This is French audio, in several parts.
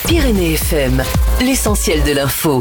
Pyrénées FM, l'essentiel de l'info.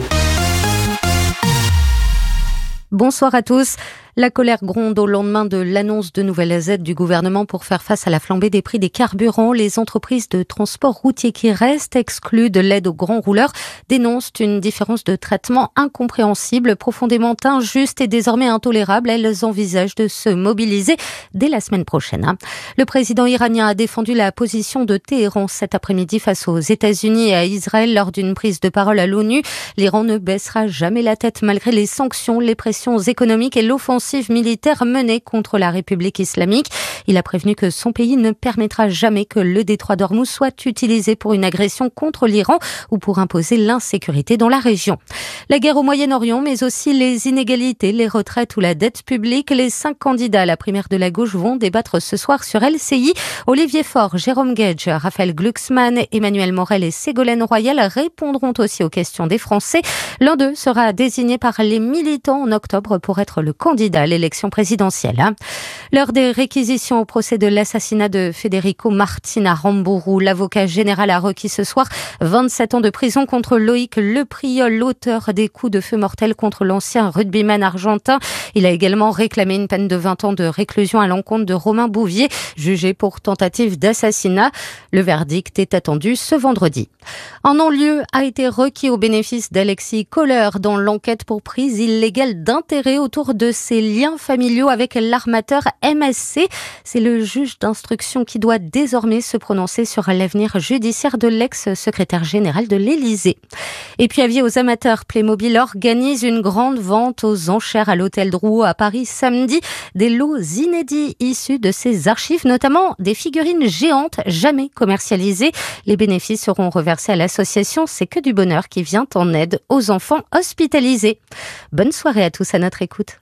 Bonsoir à tous. La colère gronde au lendemain de l'annonce de nouvelles aides du gouvernement pour faire face à la flambée des prix des carburants. Les entreprises de transport routier qui restent exclues de l'aide aux grands rouleurs dénoncent une différence de traitement incompréhensible, profondément injuste et désormais intolérable. Elles envisagent de se mobiliser dès la semaine prochaine. Le président iranien a défendu la position de Téhéran cet après-midi face aux États-Unis et à Israël lors d'une prise de parole à l'ONU. L'Iran ne baissera jamais la tête malgré les sanctions, les pressions économiques et l'offensive militaire menée contre la République islamique. Il a prévenu que son pays ne permettra jamais que le détroit d'Ormuz soit utilisé pour une agression contre l'Iran ou pour imposer l'insécurité dans la région. La guerre au Moyen-Orient, mais aussi les inégalités, les retraites ou la dette publique. Les 5 candidats à la primaire de la gauche vont débattre ce soir sur LCI. Olivier Faure, Jérôme Guedj, Raphaël Glucksmann, Emmanuel Morel et Ségolène Royal répondront aussi aux questions des Français. L'un d'eux sera désigné par les militants en octobre pour être le candidat à l'élection présidentielle. L'heure des réquisitions au procès de l'assassinat de Federico Martin à Rambourou. L'avocat général a requis ce soir 27 ans de prison contre Loïc Lepriol, l'auteur des coups de feu mortels contre l'ancien rugbyman argentin. Il a également réclamé une peine de 20 ans de réclusion à l'encontre de Romain Bouvier, jugé pour tentative d'assassinat. Le verdict est attendu ce vendredi. Un non-lieu a été requis au bénéfice d'Alexis Kohler dans l'enquête pour prise illégale d'intérêt autour de ses liens familiaux avec l'armateur MSC. C'est le juge d'instruction qui doit désormais se prononcer sur l'avenir judiciaire de l'ex-secrétaire général de l'Élysée. Et puis avis aux amateurs, Playmobil organise une grande vente aux enchères à l'hôtel Drouot à Paris samedi. Des lots inédits issus de ses archives, notamment des figurines géantes jamais commercialisées. Les bénéfices seront reversés à l'association C'est que du bonheur qui vient en aide aux enfants hospitalisés. Bonne soirée à tous à notre écoute.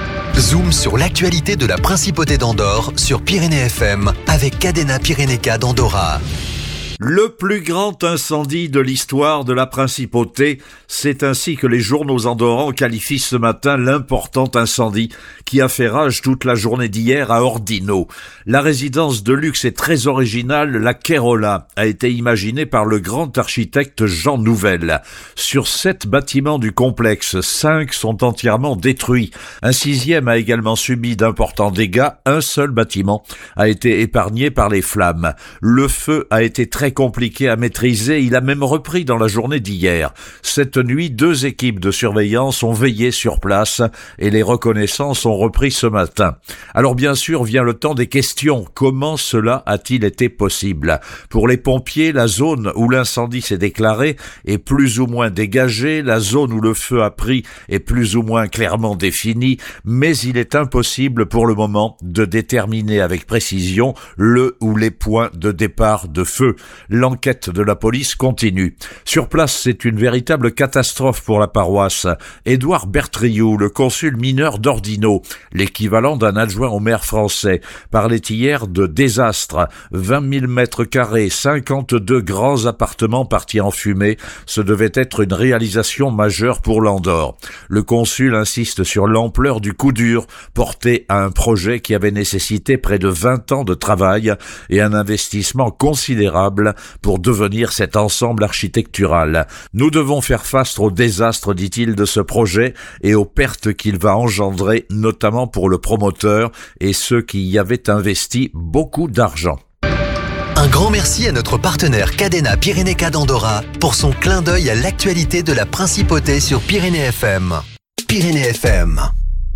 Zoom sur l'actualité de la Principauté d'Andorre sur Pyrénées FM avec Cadena Pyrénéka d'Andorra. Le plus grand incendie de l'histoire de la Principauté, c'est ainsi que les journaux andorrans qualifient ce matin l'important incendie qui a fait rage toute la journée d'hier à Ordino. La résidence de luxe et très originale, la Kérola, a été imaginée par le grand architecte Jean Nouvel. Sur 7 bâtiments du complexe, 5 sont entièrement détruits. Un 6e a également subi d'importants dégâts. Un seul bâtiment a été épargné par les flammes. Le feu a été très compliqué à maîtriser, il a même repris dans la journée d'hier. Cette nuit, 2 équipes de surveillance ont veillé sur place et les reconnaissances ont repris ce matin. Alors bien sûr vient le temps des questions. Comment cela a-t-il été possible? Pour les pompiers, la zone où l'incendie s'est déclaré est plus ou moins dégagée, la zone où le feu a pris est plus ou moins clairement définie, mais il est impossible pour le moment de déterminer avec précision le ou les points de départ de feu. L'enquête de la police continue. Sur place, c'est une véritable catastrophe pour la paroisse. Édouard Bertriou, le consul mineur d'Ordino, l'équivalent d'un adjoint au maire français, parlait hier de désastre. 20 000 mètres carrés, 52 grands appartements partis en fumée. Ce devait être une réalisation majeure pour l'Andorre. Le consul insiste sur l'ampleur du coup dur porté à un projet qui avait nécessité près de 20 ans de travail et un investissement considérable pour devenir cet ensemble architectural. Nous devons faire face au désastre, dit-il, de ce projet et aux pertes qu'il va engendrer, notamment pour le promoteur et ceux qui y avaient investi beaucoup d'argent. Un grand merci à notre partenaire Cadena Pyrénéka d'Andorra pour son clin d'œil à l'actualité de la Principauté sur Pyrénées FM. Pyrénées FM.